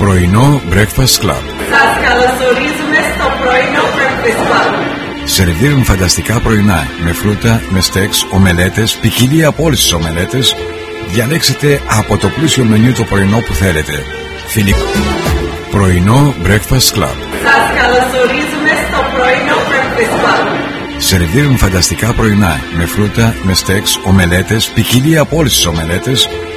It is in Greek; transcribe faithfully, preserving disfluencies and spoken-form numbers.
Πρωινό Breakfast Club. Σας καλωσορίζουμε στο πρωινό Breakfast Club. Σερβίρουν φανταστικά πρωινά με φρούτα, με στέξ, ομελέτες, ποικιλία από όλες τις ομελέτες. Διαλέξτε από το πλούσιο μενιού το πρωινό που θέλετε. Φιλικό. Πρωινό Breakfast Club. Σας καλωσορίζουμε στο πρωινό Breakfast Club. Σερβίρουν φανταστικά πρωινά με φρούτα, με στέξ, ομελέτες, ποικιλία από όλες τις ομελέτες.